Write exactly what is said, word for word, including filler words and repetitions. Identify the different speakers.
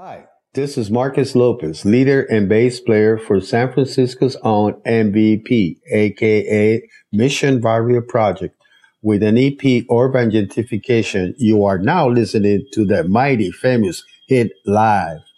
Speaker 1: Hi, this is Marcus Lopez, leader and bass player for San Francisco's own M V P, aka Mission Barrio Project. With an E P Urban Gentrification, you are now listening to the mighty famous hit live.